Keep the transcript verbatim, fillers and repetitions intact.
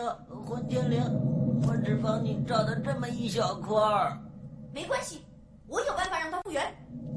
混天绫，我只帮你找到这么一小块儿。 没关系，我有办法让它复原。